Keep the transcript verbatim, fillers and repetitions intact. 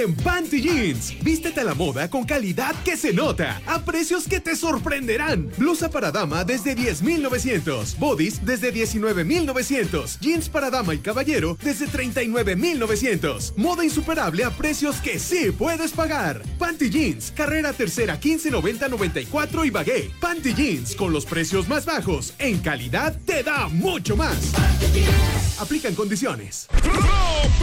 en Panty Jeans. Vístete a la moda con calidad que se nota, a precios que te sorprenderán. Blusa para dama desde diez mil novecientos, bodies desde diecinueve mil novecientos, jeans para dama y caballero desde treinta y nueve mil novecientos. Moda insuperable a precios que sí puedes pagar. Panty Jeans, carrera tercera quince noventa noventa y cuatro y Bagué. Panty Jeans, con los precios más bajos, en calidad te da mucho más. Aplican condiciones.